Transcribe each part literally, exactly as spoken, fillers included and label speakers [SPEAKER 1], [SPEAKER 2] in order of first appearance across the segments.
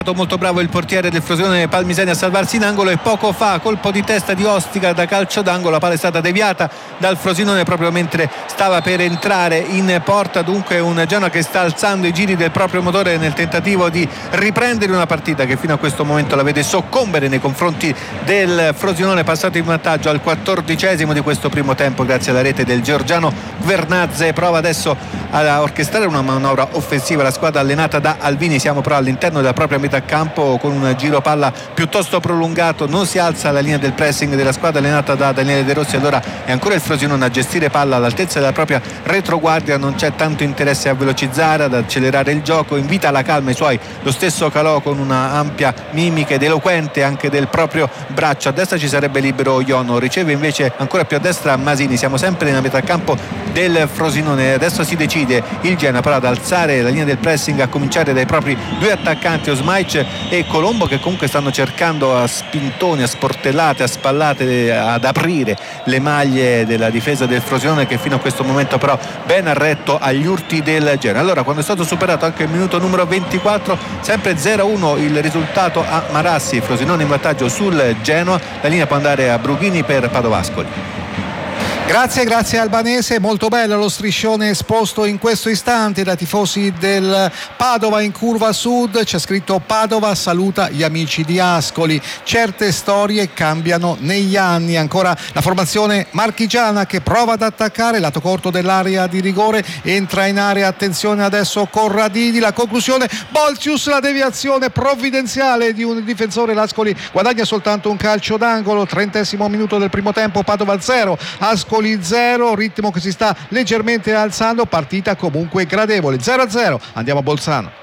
[SPEAKER 1] Molto bravo il portiere del Frosinone Palmisani a salvarsi in angolo, e poco fa colpo di testa di Ostica da calcio d'angolo. La palla è stata deviata dal Frosinone proprio mentre stava per entrare in porta. Dunque un Genoa che sta alzando i giri del proprio motore nel tentativo di riprendere una partita che fino a questo momento la vede soccombere nei confronti del Frosinone, passato in vantaggio al quattordicesimo di questo primo tempo grazie alla rete del georgiano Vernazze. Prova adesso a orchestrare una manovra offensiva la squadra allenata da Alvini. Siamo però all'interno della propria metà campo con un giro palla piuttosto prolungato, non si alza la linea del pressing della squadra allenata da Daniele De Rossi. Allora è ancora il Frosinone a gestire palla all'altezza della propria retroguardia, non c'è tanto interesse a velocizzare, ad accelerare il gioco, invita alla calma i suoi lo stesso Calò con una ampia mimica ed eloquente anche del proprio braccio. A destra ci sarebbe libero Iono, riceve invece ancora più a destra Masini. Siamo sempre nella metà campo del Frosinone, adesso si decide il Genoa però ad alzare la linea del pressing, a cominciare dai propri due attaccanti Osmaic e Colombo, che comunque stanno cercando a spintoni, a sportellate, a spallate ad aprire le maglie della difesa del Frosinone, che fino a questo momento però ben ha retto agli urti del Genoa. Allora, quando è stato superato anche il minuto numero ventiquattro, sempre zero a uno il risultato a Marassi, Frosinone in vantaggio sul Genoa. La linea può andare a Brughini per Padovascoli.
[SPEAKER 2] Grazie, grazie Albanese, molto bello lo striscione esposto in questo istante da tifosi del Padova in curva sud. C'è scritto: Padova saluta gli amici di Ascoli. Certe storie cambiano negli anni. Ancora la formazione marchigiana che prova ad attaccare, lato corto dell'area di rigore, entra in area, attenzione adesso Corradini, la conclusione, Bolzius, la deviazione provvidenziale di un difensore. L'Ascoli guadagna soltanto un calcio d'angolo. Trentesimo minuto del primo tempo, Padova zero, Ascoli zero, ritmo che si sta leggermente alzando, partita comunque gradevole. Zero a zero, andiamo a Bolzano.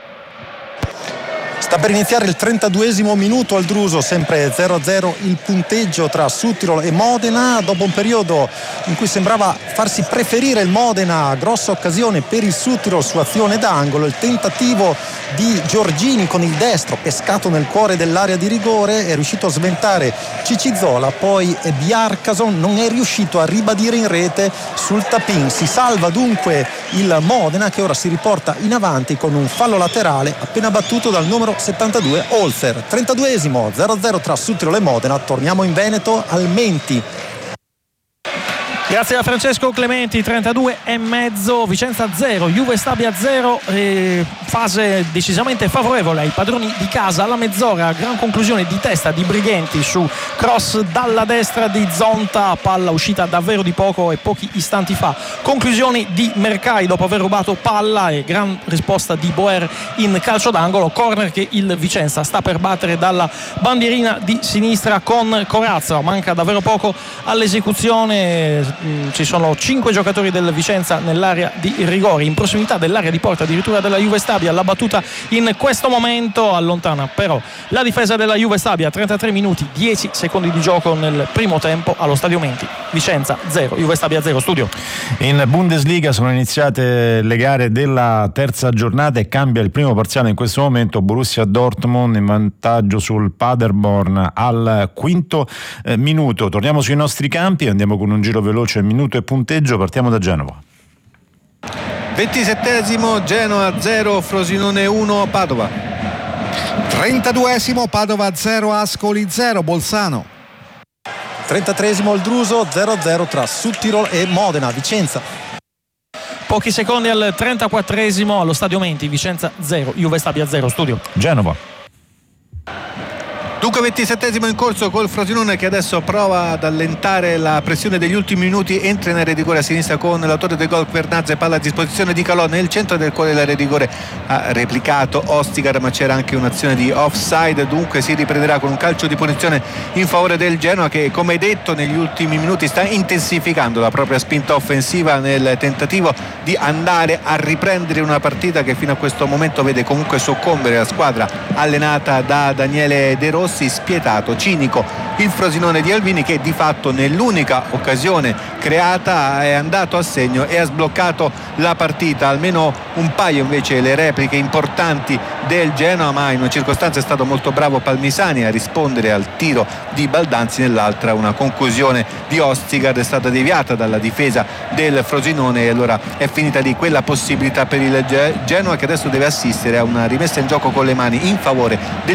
[SPEAKER 3] Sta per iniziare il trentaduesimo minuto al Druso, sempre zero a zero il punteggio tra Südtirol e Modena. Dopo un periodo in cui sembrava farsi preferire il Modena, grossa occasione per il Südtirol su azione d'angolo, il tentativo di Giorgini con il destro pescato nel cuore dell'area di rigore, è riuscito a sventare Cicizzola, poi Bjarkason non è riuscito a ribadire in rete sul tap-in. Si salva dunque il Modena, che ora si riporta in avanti con un fallo laterale appena battuto dal numero settantadue Holzer. trentaduesimo, zero a zero tra Südtirol e Modena. Torniamo in Veneto al Menti.
[SPEAKER 4] Grazie a Francesco Clementi. Trentadue e mezzo, Vicenza zero, Juve Stabia zero, eh, fase decisamente favorevole ai padroni di casa. Alla mezz'ora, gran conclusione di testa di Brighenti su cross dalla destra di Zonta, palla uscita davvero di poco e pochi istanti fa. Conclusioni di Mercai dopo aver rubato palla, e gran risposta di Boer in calcio d'angolo. Corner che il Vicenza sta per battere dalla bandierina di sinistra con Corazza. Manca davvero poco all'esecuzione. Ci sono cinque giocatori del Vicenza nell'area di rigore, in prossimità dell'area di porta addirittura della Juve Stabia. La battuta in questo momento allontana però la difesa della Juve Stabia. Trentatré minuti, dieci secondi di gioco nel primo tempo allo Stadio Menti. Vicenza zero, Juve Stabia zero. Studio.
[SPEAKER 5] In Bundesliga sono iniziate le gare della terza giornata e cambia il primo parziale in questo momento. Borussia Dortmund in vantaggio sul Paderborn al quinto eh, minuto. Torniamo sui nostri campi, andiamo con un giro veloce, minuto e punteggio. Partiamo da Genova.
[SPEAKER 1] ventisettesimo, Genoa zero, Frosinone uno, Padova.
[SPEAKER 2] trentaduesimo, Padova zero, Ascoli zero, Bolzano.
[SPEAKER 3] trentatreesimo il Druso, zero a zero tra Südtirol e Modena. Vicenza.
[SPEAKER 4] Pochi secondi al trentaquattresimo allo Stadio Menti. Vicenza zero, Juve Stabia zero. Studio.
[SPEAKER 5] Genova.
[SPEAKER 1] Dunque ventisettesimo in corso col Frosinone che adesso prova ad allentare la pressione degli ultimi minuti, entra in area di rigore a sinistra con l'autore del gol Vernazze, palla a disposizione di Calò nel centro del cuore dell'area di rigore, ha replicato Ostigar ma c'era anche un'azione di offside, dunque si riprenderà con un calcio di punizione in favore del Genoa che, come detto, negli ultimi minuti sta intensificando la propria spinta offensiva nel tentativo di andare a riprendere una partita che fino a questo momento vede comunque soccombere la squadra allenata da Daniele De Rossi. Spietato, cinico il Frosinone di Alvini, che di fatto nell'unica occasione creata è andato a segno e ha sbloccato la partita. Almeno un paio invece le repliche importanti del Genoa, ma in una circostanza è stato molto bravo Palmisani a rispondere al tiro di Baldanzi, nell'altra una conclusione di Ostigar è stata deviata dalla difesa del Frosinone e allora è finita lì quella possibilità per il Genoa, che adesso deve assistere a una rimessa in gioco con le mani in favore del